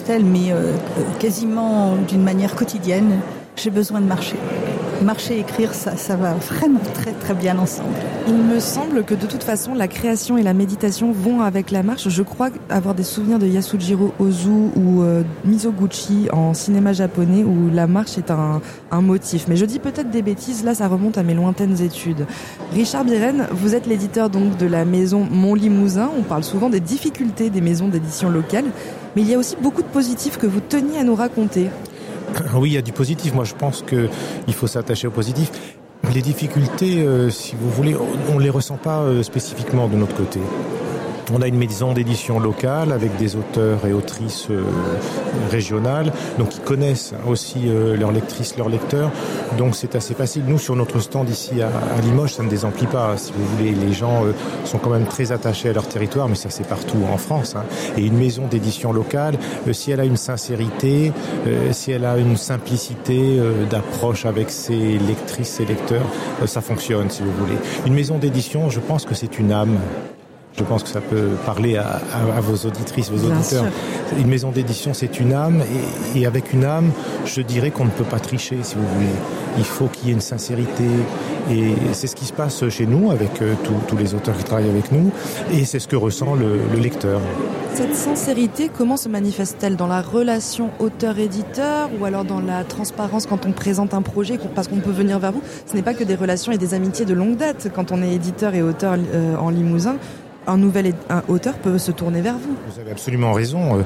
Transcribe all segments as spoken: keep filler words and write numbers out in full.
Compostelle, mais euh, quasiment d'une manière quotidienne, j'ai besoin de marcher. Marcher, écrire, ça, ça va vraiment très très bien ensemble. Il me semble que de toute façon, la création et la méditation vont avec la marche. Je crois avoir des souvenirs de Yasujiro Ozu ou euh, Mizoguchi en cinéma japonais où la marche est un, un motif. Mais je dis peut-être des bêtises, là ça remonte à mes lointaines études. Richard Biren, vous êtes l'éditeur donc de la maison Mon Limousin. On parle souvent des difficultés des maisons d'édition locales, mais il y a aussi beaucoup de positifs que vous teniez à nous raconter. Oui, il y a du positif. Moi, je pense qu'il faut s'attacher au positif. Les difficultés, euh, si vous voulez, on ne les ressent pas euh, spécifiquement de notre côté. On a une maison d'édition locale avec des auteurs et autrices euh, régionales, donc ils connaissent aussi euh, leurs lectrices, leurs lecteurs, donc c'est assez facile. Nous, sur notre stand ici à, à Limoges, ça ne désemplit pas, si vous voulez. Les gens euh, sont quand même très attachés à leur territoire, mais ça c'est partout en France. Hein. Et une maison d'édition locale, euh, si elle a une sincérité, euh, si elle a une simplicité euh, d'approche avec ses lectrices, ses lecteurs, euh, ça fonctionne, si vous voulez. Une maison d'édition, je pense que c'est une âme. Je pense que ça peut parler à, à, à vos auditrices, vos Bien auditeurs. sûr. Une maison d'édition, c'est une âme, et, et avec une âme, je dirais qu'on ne peut pas tricher, si vous voulez. Il faut qu'il y ait une sincérité, et c'est ce qui se passe chez nous, avec euh, tous les auteurs qui travaillent avec nous, et c'est ce que ressent le, le lecteur. Cette sincérité, comment se manifeste-t-elle dans la relation auteur-éditeur ou alors dans la transparence quand on présente un projet, parce qu'on peut venir vers vous? Ce n'est pas que des relations et des amitiés de longue date. Quand on est éditeur et auteur euh, en Limousin, un nouvel un auteur peut se tourner vers vous. Vous avez absolument raison.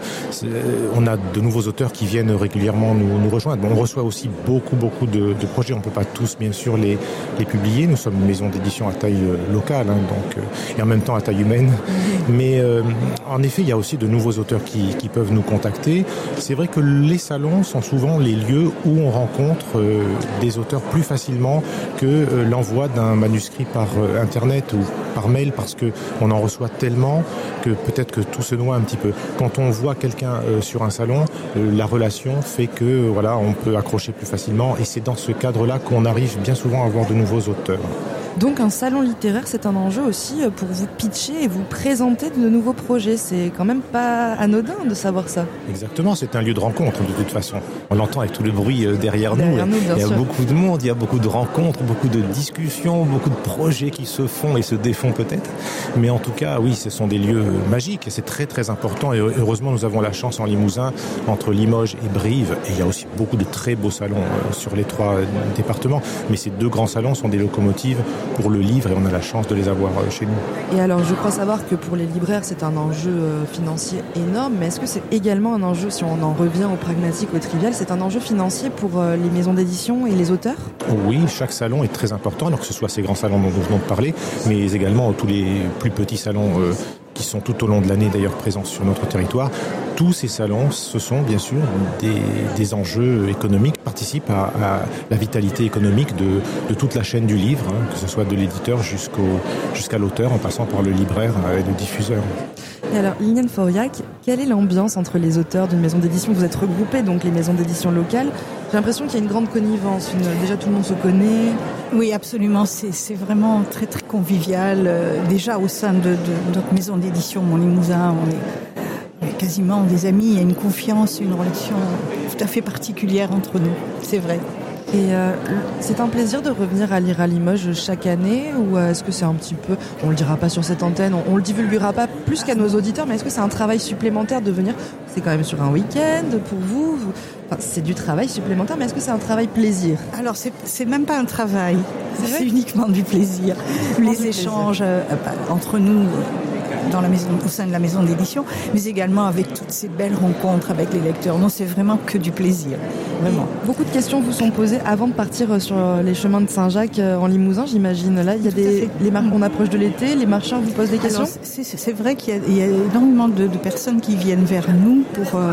On a de nouveaux auteurs qui viennent régulièrement nous, nous rejoindre. Bon, on reçoit aussi beaucoup, beaucoup de, de projets. On ne peut pas tous, bien sûr, les, les publier. Nous sommes une maison d'édition à taille locale, hein, donc, et en même temps à taille humaine. Mmh. Mais euh, en effet, il y a aussi de nouveaux auteurs qui, qui peuvent nous contacter. C'est vrai que les salons sont souvent les lieux où on rencontre euh, des auteurs plus facilement que euh, l'envoi d'un manuscrit par euh, Internet ou par mail, parce qu'on en reçoit tellement que peut-être que tout se noie un petit peu. Quand on voit quelqu'un euh, sur un salon, euh, la relation fait que euh, voilà, on peut accrocher plus facilement, et c'est dans ce cadre-là qu'on arrive bien souvent à avoir de nouveaux auteurs. Donc un salon littéraire, c'est un enjeu aussi pour vous pitcher et vous présenter de nouveaux projets. C'est quand même pas anodin de savoir ça. Exactement, c'est un lieu de rencontre de toute façon. On l'entend avec tout le bruit derrière, derrière nous. nous bien il y a sûr. beaucoup de monde, il y a beaucoup de rencontres, beaucoup de discussions, beaucoup de projets qui se font et se défont peut-être. Mais en tout cas, oui, ce sont des lieux magiques et c'est très très important. Et heureusement, nous avons la chance en Limousin, entre Limoges et Brive. Et il y a aussi beaucoup de très beaux salons sur les trois départements. Mais ces deux grands salons sont des locomotives pour le livre et on a la chance de les avoir chez nous. Et alors, je crois savoir que pour les libraires, c'est un enjeu financier énorme, mais est-ce que c'est également un enjeu, si on en revient au pragmatique, au trivial, c'est un enjeu financier pour les maisons d'édition et les auteurs? Oui, chaque salon est très important, alors que ce soit ces grands salons dont nous venons de parler, mais également tous les plus petits salons euh, qui sont tout au long de l'année d'ailleurs présents sur notre territoire. Tous ces salons, ce sont bien sûr des, des enjeux économiques, participent à, à la vitalité économique de, de toute la chaîne du livre, hein, que ce soit de l'éditeur jusqu'au, jusqu'à l'auteur, en passant par le libraire et le diffuseur. Et alors, Liliane Fauriac, quelle est l'ambiance entre les auteurs d'une maison d'édition? Vous êtes regroupés, donc les maisons d'édition locales. J'ai l'impression qu'il y a une grande connivence. Une... Déjà, tout le monde se connaît. Oui, absolument. C'est, c'est vraiment très, très convivial. Euh, déjà, au sein de, de, de notre maison d'édition, Mon Limousin, on est, on est quasiment des amis. Il y a une confiance, une relation tout à fait particulière entre nous. C'est vrai. Et euh, c'est un plaisir de revenir à lire à Limoges chaque année, ou est-ce que c'est un petit peu, on le dira pas sur cette antenne, on, on le divulguera pas plus qu'à nos auditeurs, mais est-ce que c'est un travail supplémentaire de venir? C'est quand même sur un week-end pour vous, vous... Enfin, c'est du travail supplémentaire, mais est-ce que c'est un travail plaisir? Alors c'est, c'est même pas un travail, c'est, c'est uniquement du plaisir. Les du échanges plaisir. Euh, entre nous dans la maison, au sein de la maison d'édition, mais également avec toutes ces belles rencontres avec les lecteurs. Non, c'est vraiment que du plaisir, vraiment. Et beaucoup de questions vous sont posées avant de partir sur les chemins de Saint-Jacques en Limousin, j'imagine. Là, il y a des, les mar- on approche de l'été, les marchands vous posent des questions. Alors, c'est, c'est, c'est vrai qu'il y a, il y a énormément de, de personnes qui viennent vers nous pour euh,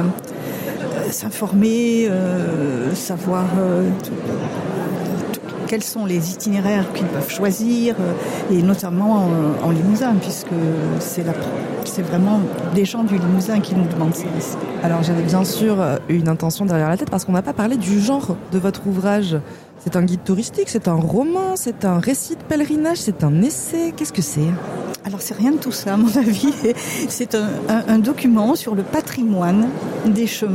s'informer, euh, savoir euh, tout, tout, quels sont les itinéraires qu'ils peuvent choisir, euh, et notamment en, en Limousin, puisque c'est, la, c'est vraiment des gens du Limousin qui nous demandent ça. Alors j'avais bien sûr une intention derrière la tête, parce qu'on n'a pas parlé du genre de votre ouvrage. C'est un guide touristique, c'est un roman, c'est un récit de pèlerinage, c'est un essai, qu'est-ce que c'est ? Alors c'est rien de tout ça à mon avis, c'est un, un, un document sur le patrimoine des chemins